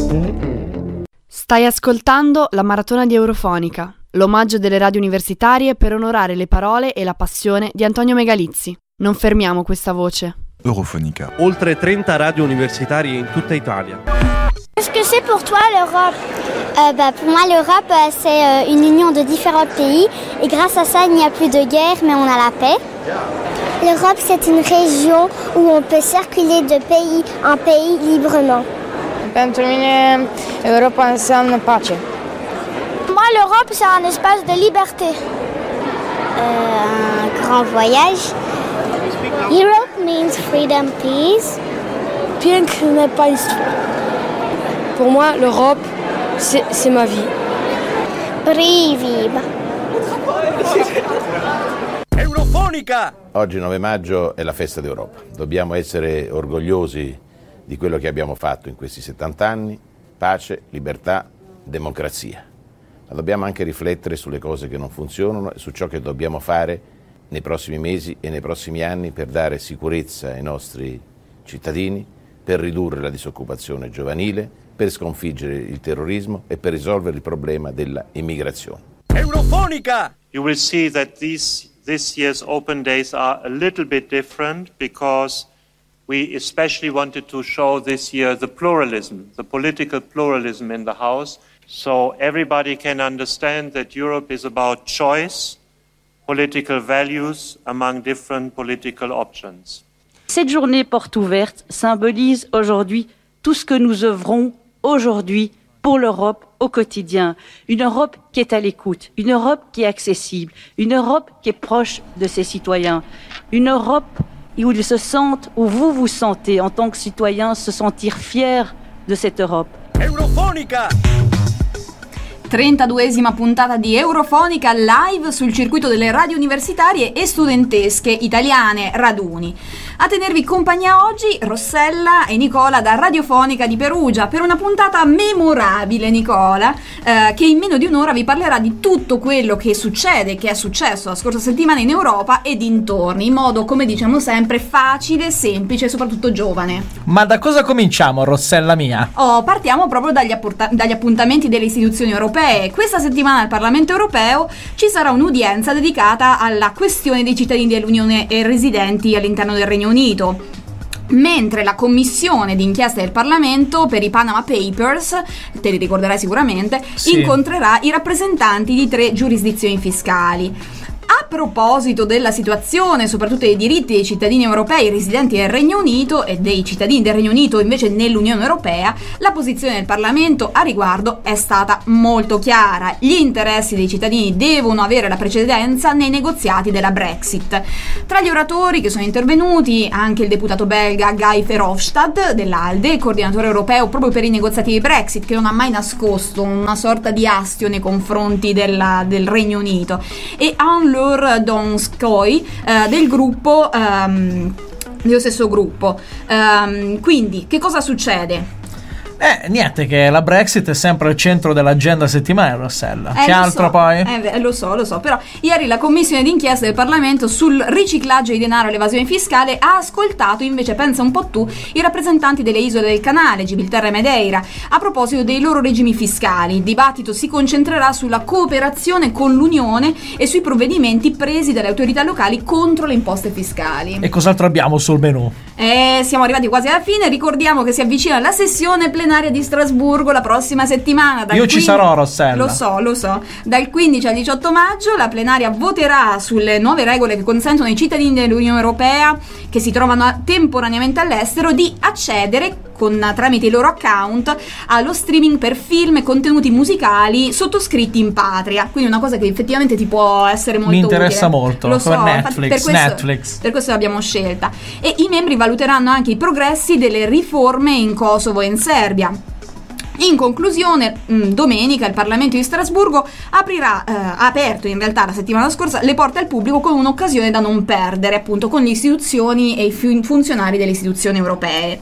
Stai ascoltando la maratona di Eurofonica, l'omaggio delle radio universitarie per onorare le parole e la passione di Antonio Megalizzi. Non fermiamo questa voce. Eurofonica. Oltre 30 radio universitarie in tutta Italia. Qu'est-ce que c'est pour toi l'Europe? Pour moi l'Europe c'est une union de différents pays et grâce à ça il n'y a plus de guerre mais on a la paix. L'Europe c'est une région où on peut circuler de pays en pays librement. Pentru mine Europa înseamnă pace. Moi l'Europe c'est un espace de liberté. Un grand voyage. Europe means freedom, peace. Piękne państwo. Pour moi l'Europe c'est ma vie. Brivida. Eurofonica! Oggi 9 maggio è la festa d'Europa. Dobbiamo essere orgogliosi di quello che abbiamo fatto in questi 70 anni, pace, libertà, democrazia. Ma dobbiamo anche riflettere sulle cose che non funzionano e su ciò che dobbiamo fare nei prossimi mesi e nei prossimi anni per dare sicurezza ai nostri cittadini, per ridurre la disoccupazione giovanile, per sconfiggere il terrorismo e per risolvere il problema della immigrazione. Eurofonica! You will see that this year's Open Days are a little bit different because we especially wanted to show this year the pluralism, the political pluralism in the House, so everybody can understand that Europe is about choice, political values among different political options. Cette journée porte ouverte symbolise aujourd'hui tout ce que nous œuvrons aujourd'hui pour l'Europe au quotidien. Une Europe qui est à l'écoute, une Europe qui est accessible, une Europe qui est proche de ses citoyens, une Europe où ils se sentent, où vous vous sentez en tant que citoyens, se sentir fiers de cette Europe. Eurofonica! 32esima puntata di Eurofonica live sul circuito delle radio universitarie e studentesche italiane Raduni. A tenervi compagnia oggi Rossella e Nicola da Radiofonica di Perugia per una puntata memorabile, Nicola, che in meno di un'ora vi parlerà di tutto quello che succede, che è successo la scorsa settimana in Europa e dintorni, in modo, come diciamo sempre, facile, semplice e soprattutto giovane. Ma da cosa cominciamo, Rossella mia? Partiamo proprio dagli appuntamenti delle istituzioni europee. Questa settimana al Parlamento europeo ci sarà un'udienza dedicata alla questione dei cittadini dell'Unione e residenti all'interno del Regno Unito, mentre la commissione d'inchiesta del Parlamento per i Panama Papers, te li ricorderai sicuramente, sì, incontrerà i rappresentanti di 3 giurisdizioni fiscali. A proposito della situazione, soprattutto dei diritti dei cittadini europei residenti nel Regno Unito e dei cittadini del Regno Unito invece nell'Unione Europea, la posizione del Parlamento a riguardo è stata molto chiara. Gli interessi dei cittadini devono avere la precedenza nei negoziati della Brexit. Tra gli oratori che sono intervenuti anche il deputato belga Guy Verhofstadt dell'ALDE, coordinatore europeo proprio per i negoziati di Brexit, che non ha mai nascosto una sorta di astio nei confronti del Regno Unito, e Anne Donskoy del gruppo dello stesso gruppo. Quindi che cosa succede? Niente, che la Brexit è sempre al centro dell'agenda settimanale, Rossella. C'è altro so, poi? Lo so, però ieri la commissione d'inchiesta del Parlamento sul riciclaggio di denaro e l'evasione fiscale ha ascoltato invece, pensa un po' tu, i rappresentanti delle isole del Canale, Gibilterra e Madeira, a proposito dei loro regimi fiscali. Il dibattito si concentrerà sulla cooperazione con l'Unione e sui provvedimenti presi dalle autorità locali contro le imposte fiscali. E cos'altro abbiamo sul menù? Siamo arrivati quasi alla fine. Ricordiamo che si avvicina la sessione plenaria di Strasburgo la prossima settimana. Ci sarò, Rossella. Lo so. Dal 15 al 18 maggio la plenaria voterà sulle nuove regole che consentono ai cittadini dell'Unione Europea che si trovano temporaneamente all'estero di accedere tramite i loro account allo streaming per film e contenuti musicali sottoscritti in patria. Quindi una cosa che effettivamente ti può essere molto utile. Mi interessa molto. Lo so, Netflix. Per questo l'abbiamo scelta. E i membri valuteranno anche i progressi delle riforme in Kosovo e in Serbia. In conclusione, domenica il Parlamento di Strasburgo ha aperto in realtà la settimana scorsa le porte al pubblico con un'occasione da non perdere, appunto con le istituzioni e i funzionari delle istituzioni europee.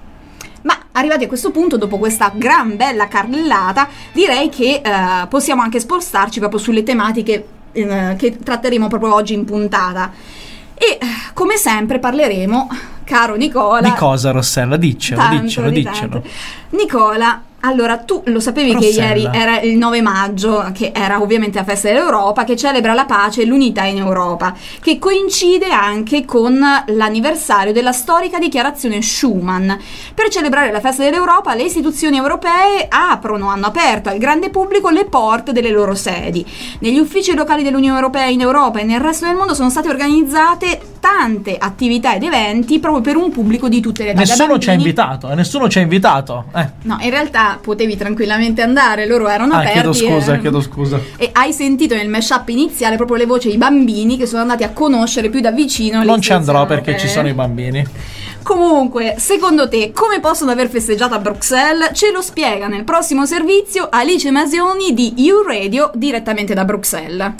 Ma arrivati a questo punto, dopo questa gran bella carrellata, direi che possiamo anche spostarci proprio sulle tematiche che tratteremo proprio oggi in puntata. E come sempre parleremo, caro Nicola... Di cosa, Rossella? Diccelo. Nicola, Allora, tu lo sapevi che ieri era il 9 maggio, che era ovviamente la festa dell'Europa, che celebra la pace e l'unità in Europa, che coincide anche con l'anniversario della storica dichiarazione Schuman. Per celebrare la festa dell'Europa, le istituzioni europee hanno aperto al grande pubblico le porte delle loro sedi. Negli uffici locali dell'Unione Europea in Europa e nel resto del mondo sono state organizzate tante attività ed eventi proprio per un pubblico di tutte le età. Nessuno ci ha invitato. No, in realtà potevi tranquillamente andare, loro erano aperti. Chiedo scusa. E hai sentito nel mashup iniziale proprio le voci dei bambini che sono andati a conoscere più da vicino. Non ci andrò perché ci sono i bambini. Comunque, secondo te, come possono aver festeggiato a Bruxelles? Ce lo spiega nel prossimo servizio Alice Masioni di You Radio, direttamente da Bruxelles.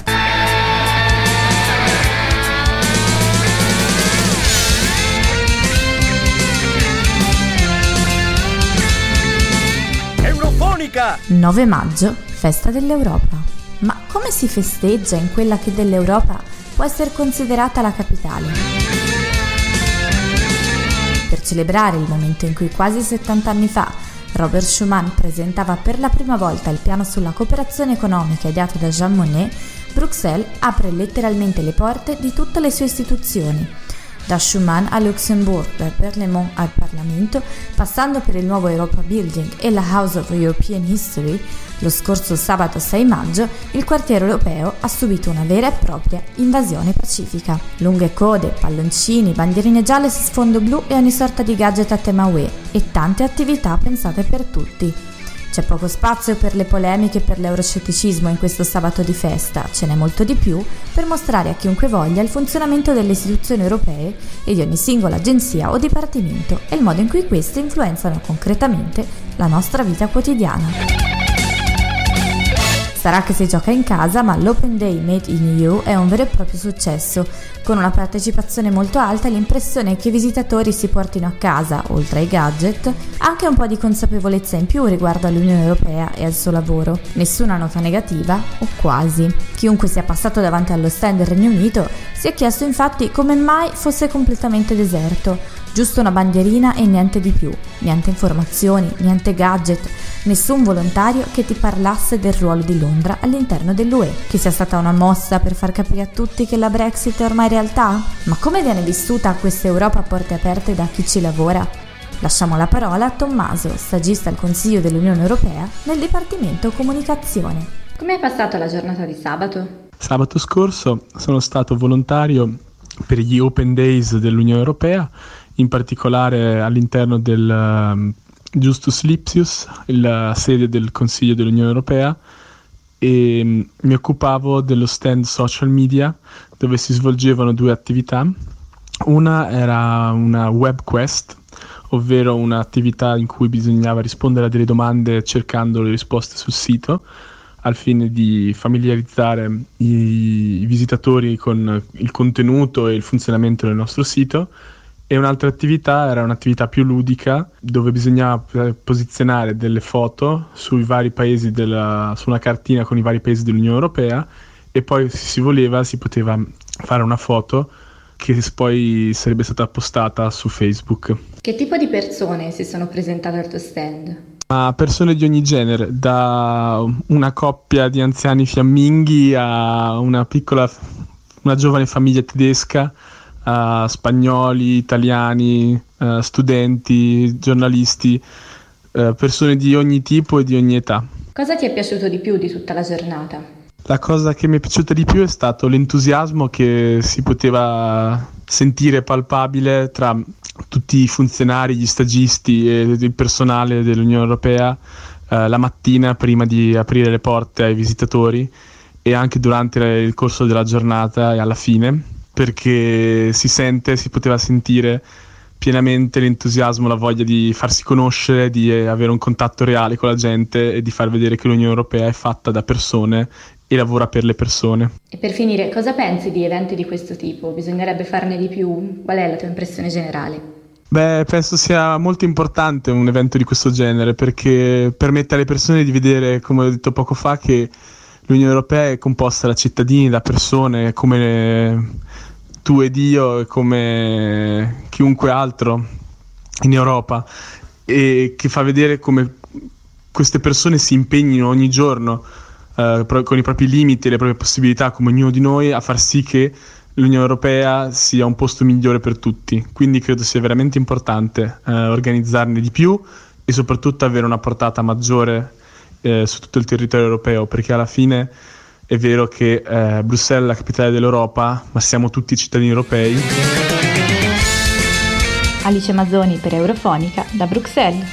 Eurofonica! 9 maggio, festa dell'Europa. Ma come si festeggia in quella che dell'Europa può essere considerata la capitale? Per celebrare il momento in cui quasi 70 anni fa Robert Schuman presentava per la prima volta il piano sulla cooperazione economica ideato da Jean Monnet, Bruxelles apre letteralmente le porte di tutte le sue istituzioni. Da Schuman a Luxembourg, da Berlaymont al Parlamento, passando per il nuovo Europa Building e la House of European History, lo scorso sabato 6 maggio il quartiere europeo ha subito una vera e propria invasione pacifica. Lunghe code, palloncini, bandierine gialle su sfondo blu e ogni sorta di gadget a tema UE e tante attività pensate per tutti. C'è poco spazio per le polemiche e per l'euroscetticismo in questo sabato di festa, ce n'è molto di più per mostrare a chiunque voglia il funzionamento delle istituzioni europee e di ogni singola agenzia o dipartimento e il modo in cui queste influenzano concretamente la nostra vita quotidiana. Sarà che si gioca in casa, ma l'Open Day Made in EU è un vero e proprio successo. Con una partecipazione molto alta, l'impressione è che i visitatori si portino a casa, oltre ai gadget, anche un po' di consapevolezza in più riguardo all'Unione Europea e al suo lavoro. Nessuna nota negativa, o quasi. Chiunque sia passato davanti allo stand del Regno Unito si è chiesto infatti come mai fosse completamente deserto. Giusto una bandierina e niente di più. Niente informazioni, niente gadget, nessun volontario che ti parlasse del ruolo di Londra all'interno dell'UE. Che sia stata una mossa per far capire a tutti che la Brexit è ormai realtà? Ma come viene vissuta questa Europa a porte aperte da chi ci lavora? Lasciamo la parola a Tommaso, stagista al Consiglio dell'Unione Europea nel Dipartimento Comunicazione. Come è passata la giornata di sabato? Sabato scorso sono stato volontario per gli Open Days dell'Unione Europea, in particolare all'interno del Justus Lipsius, la sede del Consiglio dell'Unione Europea, e mi occupavo dello stand social media dove si svolgevano due attività. Una era una web quest, ovvero un'attività in cui bisognava rispondere a delle domande cercando le risposte sul sito, al fine di familiarizzare i visitatori con il contenuto e il funzionamento del nostro sito. E un'altra attività era un'attività più ludica, dove bisognava posizionare delle foto sui vari paesi su una cartina con i vari paesi dell'Unione Europea, e poi se si voleva si poteva fare una foto che poi sarebbe stata postata su Facebook. Che tipo di persone si sono presentate al tuo stand? Persone di ogni genere, da una coppia di anziani fiamminghi a una giovane famiglia tedesca, spagnoli, italiani, studenti, giornalisti, persone di ogni tipo e di ogni età. Cosa ti è piaciuto di più di tutta la giornata? La cosa che mi è piaciuta di più è stato l'entusiasmo che si poteva sentire palpabile tra tutti i funzionari, gli stagisti e il personale dell'Unione Europea la mattina prima di aprire le porte ai visitatori, e anche durante il corso della giornata e alla fine, perché si poteva sentire pienamente l'entusiasmo, la voglia di farsi conoscere, di avere un contatto reale con la gente e di far vedere che l'Unione Europea è fatta da persone e lavora per le persone. E per finire, cosa pensi di eventi di questo tipo? Bisognerebbe farne di più? Qual è la tua impressione generale? Penso sia molto importante un evento di questo genere, perché permette alle persone di vedere, come ho detto poco fa, che l'Unione Europea è composta da cittadini, da persone come tu ed io e come chiunque altro in Europa, e che fa vedere come queste persone si impegnino ogni giorno con i propri limiti e le proprie possibilità, come ognuno di noi, a far sì che l'Unione Europea sia un posto migliore per tutti. Quindi credo sia veramente importante organizzarne di più e soprattutto avere una portata maggiore su tutto il territorio europeo, perché alla fine è vero che Bruxelles è la capitale dell'Europa, ma siamo tutti cittadini europei. Alice Mazzoni per Eurofonica da Bruxelles.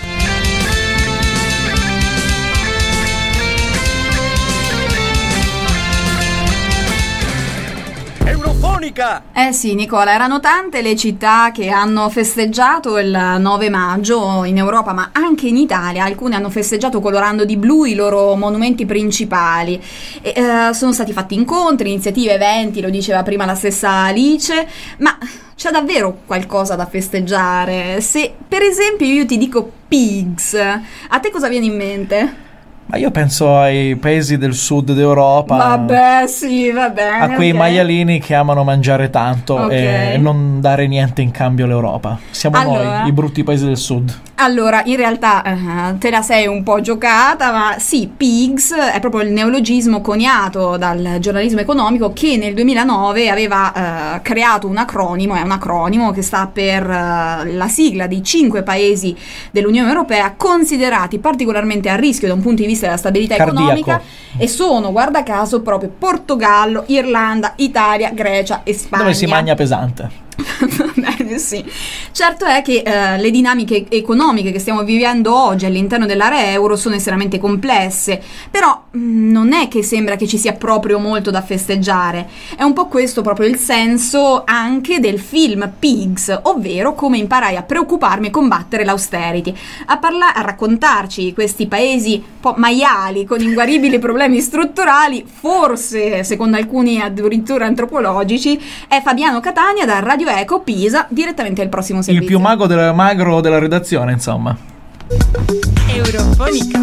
Eurofonica! Sì, Nicola, erano tante le città che hanno festeggiato il 9 maggio in Europa, ma anche in Italia. Alcune hanno festeggiato colorando di blu i loro monumenti principali. Sono stati fatti incontri, iniziative, eventi, lo diceva prima la stessa Alice, ma c'è davvero qualcosa da festeggiare? Se per esempio io ti dico pigs, a te cosa viene in mente? Ma io penso ai paesi del sud d'Europa. Vabbè, sì, va bene. A quei maialini che amano mangiare tanto e non dare niente in cambio all'Europa. Siamo noi, i brutti paesi del sud. Allora, in realtà te la sei un po' giocata, ma sì, pigs è proprio il neologismo coniato dal giornalismo economico che nel 2009 aveva creato un acronimo, è un acronimo che sta per la sigla dei 5 paesi dell'Unione Europea considerati particolarmente a rischio da un punto di vista della stabilità economica, e sono, guarda caso, proprio Portogallo, Irlanda, Italia, Grecia e Spagna. Dove si mangia pesante. Bene, sì. Certo è che le dinamiche economiche che stiamo vivendo oggi all'interno dell'area euro sono estremamente complesse, però non è che sembra che ci sia proprio molto da festeggiare. È un po' questo proprio il senso anche del film Pigs, ovvero come imparai a preoccuparmi e combattere l'austerity. A raccontarci questi paesi un po' maiali con inguaribili problemi strutturali, forse secondo alcuni addirittura antropologici, è Fabiano Catania da Radio Eco Pisa, direttamente al prossimo servizio. Il più magro della redazione, insomma. Eurofonica.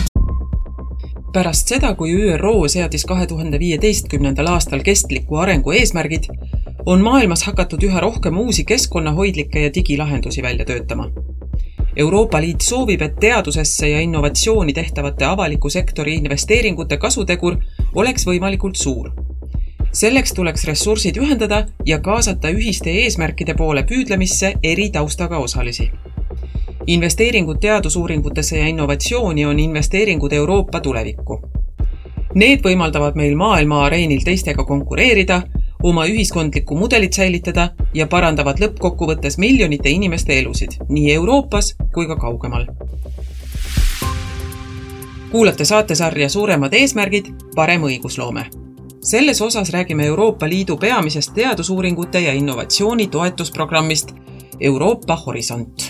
Pärast seda, kui ÜRO seadis 2015. aastal kestliku arengu eesmärgid, on maailmas hakatud üha rohkem uusi keskkonnahoidlikke ja digilahendusi välja töötama. Euroopa Liit soovib, et teadusesse ja innovatsiooni tehtavate avaliku sektori investeeringute kasutegur oleks võimalikult suur. Selleks tuleks ressursid ühendada ja kaasata ühiste eesmärkide poole püüdlemisse eri taustaga osalisi. Investeeringud teadusuuringutesse ja innovatsiooni on investeeringud Euroopa tulevikku. Need võimaldavad meil maailma areenil teistega konkureerida, oma ühiskondlikku mudelit säilitada ja parandavad lõppkokkuvõttes miljonite inimeste elusid, nii Euroopas kui ka kaugemal. Kuulate saatesarja Suuremad eesmärgid, parem õigusloome. Selles osas räägime Euroopa Liidu peamisest teadusuuringute ja innovatsiooni toetusprogrammist Euroopa Horisont.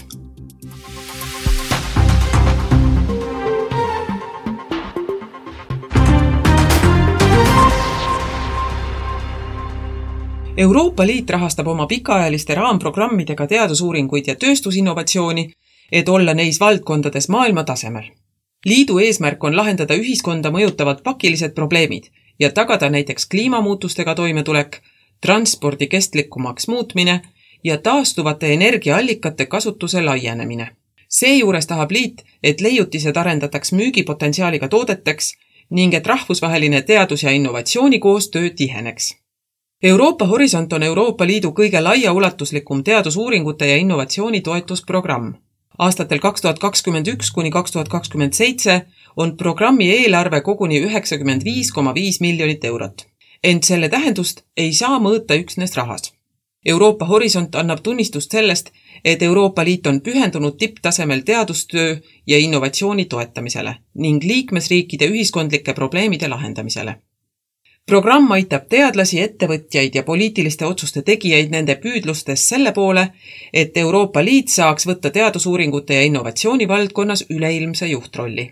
Euroopa Liit rahastab oma pikaajaliste raamprogrammidega teadusuuringuid ja tööstusinnovatsiooni, et olla neis valdkondades maailma tasemel. Liidu eesmärk on lahendada ühiskonda mõjutavad pakilised probleemid ja tagada näiteks kliimamuutustega toimetulek, transpordi kestlikumaks muutmine ja taastuvate energiaallikate kasutuse laienemine. Seejuures tahab liit, et leiutised arendataks müügipotentsiaaliga toodeteks ning et rahvusvaheline teadus- ja innovatsiooni koostöö tiheneks. Euroopa Horisont on Euroopa Liidu kõige laiaulatuslikum teadusuuringute ja innovatsiooni toetusprogramm. Aastatel 2021 kuni 2027 on programmi eelarve koguni 95,5 miljonit eurot. Ent selle tähendust ei saa mõõta üksnes rahas. Euroopa Horisont annab tunnistust sellest, et Euroopa Liit on pühendunud tipptasemel teadustöö ja innovatsiooni toetamisele ning liikmesriikide ühiskondlike probleemide lahendamisele. Programm aitab teadlasi, ettevõtjaid ja poliitiliste otsuste tegijaid nende püüdlustes selle poole, et Euroopa Liit saaks võtta teadusuuringute ja innovatsiooni valdkonnas üleilmse juhtrolli.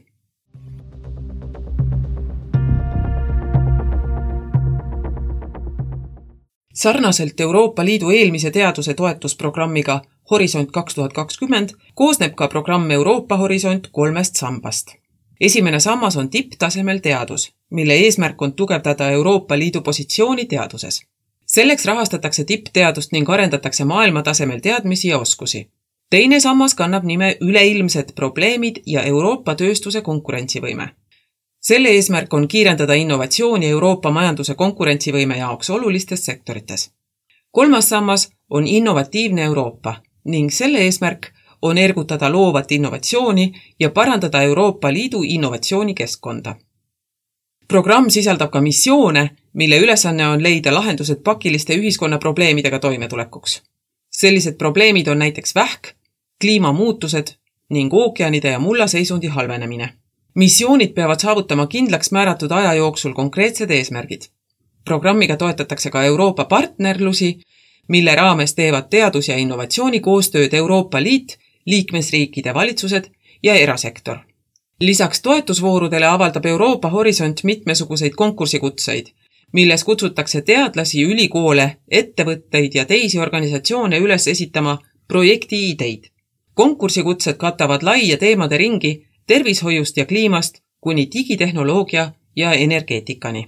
Sarnaselt Euroopa Liidu eelmise teaduse toetusprogrammiga Horisont 2020 koosneb ka programm Euroopa Horisont 3 sambast. Esimene sammas on tipptasemel teadus, mille eesmärk on tugevdada Euroopa Liidu positsiooni teaduses. Selleks rahastatakse tippteadust ning arendatakse maailmatasemel teadmisi ja oskusi. Teine sammas kannab nime üleilmsed probleemid ja Euroopa tööstuse konkurentsivõime. Selle eesmärk on kiirendada innovatsiooni Euroopa majanduse konkurentsivõime jaoks olulistes sektorites. 3. sammas on innovatiivne Euroopa ning selle eesmärk on ergutada loovat innovatsiooni ja parandada Euroopa Liidu innovatsioonikeskkonda. Programm sisaldab ka missioone, mille ülesanne on leida lahendused pakiliste ühiskonna probleemidega toimetulekuks. Sellised probleemid on näiteks vähk, kliimamuutused ning ookeanide ja mulla seisundi halvenemine. Missioonid peavad saavutama kindlaks määratud aja jooksul konkreetsed eesmärgid. Programmiga toetatakse ka Euroopa partnerlusi, mille raames teevad teadus- ja innovatsiooni koostööd Euroopa Liit, liikmesriikide valitsused ja erasektor. Lisaks toetusvoorudele avaldab Euroopa Horisont mitmesuguseid konkursikutseid, milles kutsutakse teadlasi, ülikoole, ettevõtteid ja teisi organisatsioone üles esitama projekti ideid. Konkursikutsed katavad laia teemade ringi tervishoiust ja kliimast kuni digitehnoloogia ja energeetikani.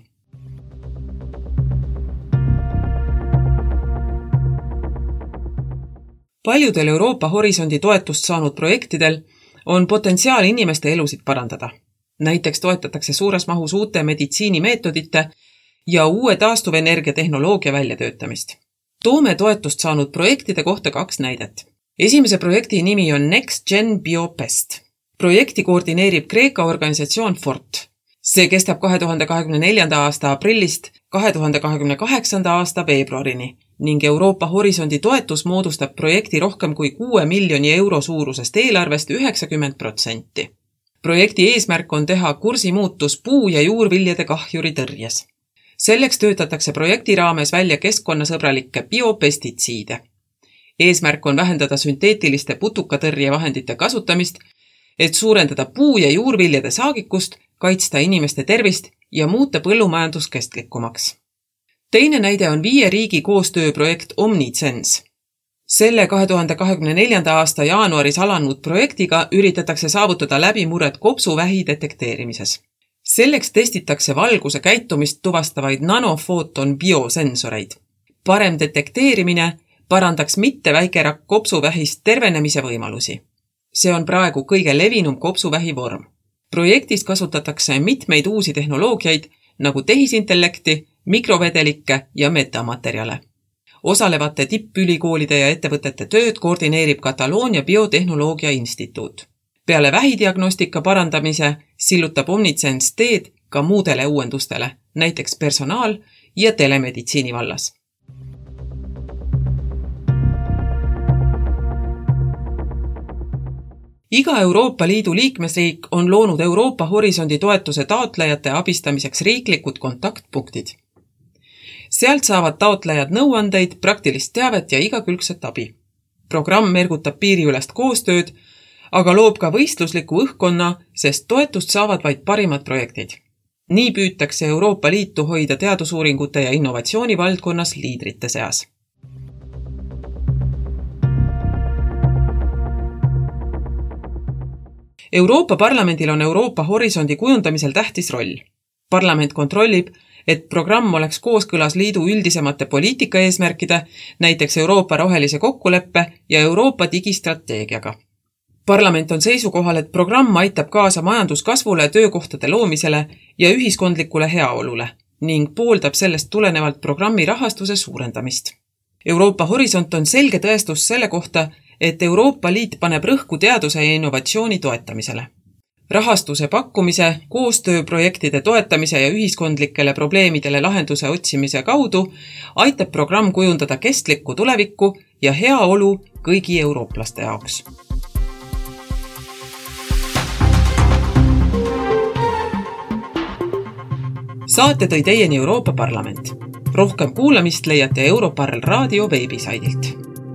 Paljudel Euroopa Horisondi toetust saanud projektidel on potentsiaal inimeste elusid parandada. Näiteks toetatakse suures mahus uute meditsiinimeetodite ja uue taastuvenergia tehnoloogia väljatöötamist. Toome toetust saanud projektide kohta 2 näidet. Esimese projekti nimi on Next Gen Biopest. Projekti koordineerib Kreeka organisatsioon Fort. See kestab 2024. aasta aprillist 2028. aasta veebruarini ning Euroopa Horisondi toetus moodustab projekti rohkem kui 6 miljoni euro suurusest eelarvest 90%. Projekti eesmärk on teha kursimuutus puu- ja juurviljade kahjuri tõrjes. Selleks töötatakse projekti raames välja keskkonnasõbralikke biopestitsiide. Eesmärk on vähendada sünteetiliste putukatõrjevahendite kasutamist, et suurendada puu- ja juurviljade saagikust, kaitsta inimeste tervist ja muuta põllumajandus kestlikumaks. Teine näide on 5 riigi koostööprojekt OmniSense. Selle 2024. aasta jaanuaris alanud projektiga üritatakse saavutada läbimurret kopsuvähi detekteerimises. Selleks testitakse valguse käitumist tuvastavaid nanofooton biosensoreid. Parem detekteerimine parandaks mitteväikerakk kopsuvähist tervenemise võimalusi. See on praegu kõige levinum kopsuvähi vorm. Projektis kasutatakse mitmeid uusi tehnoloogiaid nagu tehisintellekti, mikrovedelikke ja metamaterjale. Osalevate tippülikoolide ja ettevõtete tööd koordineerib Kataloonia Biotehnoloogia Instituut. Peale vähidiagnostika parandamise sillutab OmniSense teed ka muudele uuendustele, näiteks personaal- ja telemeditsiini vallas. Iga Euroopa Liidu liikmesriik on loonud Euroopa Horisondi toetuse taotlejate abistamiseks riiklikud kontaktpunktid. Sealt saavad taotlejad nõuandeid, praktilist teavet ja igakülgset abi. Programm ergutab piiriülest koostööd, aga loob ka võistlusliku õhkkonna, sest toetust saavad vaid parimad projektid. Nii püütakse Euroopa Liitu hoida teadusuuringute ja innovatsiooni valdkonnas liidrite seas. Euroopa Parlamendil on Euroopa Horisondi kujundamisel tähtis roll. Parlament kontrollib, et programm oleks kooskõlas liidu üldisemate poliitika eesmärkide, näiteks Euroopa rohelise kokkuleppe ja Euroopa digistrateegiaga. Parlament on seisukohal, et programm aitab kaasa majanduskasvule, töökohtade loomisele ja ühiskondlikule heaolule ning pooldab sellest tulenevalt programmi rahastuse suurendamist. Euroopa Horisont on selge tõestus selle kohta, et Euroopa Liit paneb rõhku teaduse ja innovatsiooni toetamisele. Rahastuse pakkumise, koostööprojektide toetamise ja ühiskondlikele probleemidele lahenduse otsimise kaudu aitab programm kujundada kestlikku tulevikku ja heaolu kõigi eurooplaste jaoks. Saate tõi teieni Euroopa Parlament. Rohkem kuulamist leiate Europarl raadio veebisaidilt.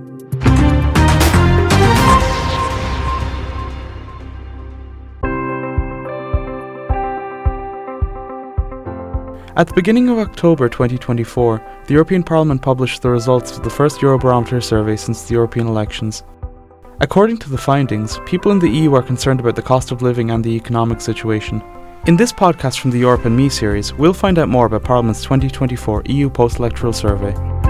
At the beginning of October 2024, the European Parliament published the results of the first Eurobarometer survey since the European elections. According to the findings, people in the EU are concerned about the cost of living and the economic situation. In this podcast from the Europe and Me series, we'll find out more about Parliament's 2024 EU post-electoral survey.